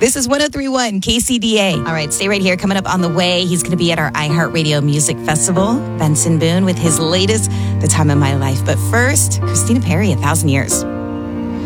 This is 103.1 KCDA. All right, stay right here. Coming up on the way, he's going to be at our iHeartRadio Music Festival. Benson Boone with his latest, The Time of My Life. But first, Christina Perri, 1,000 Years.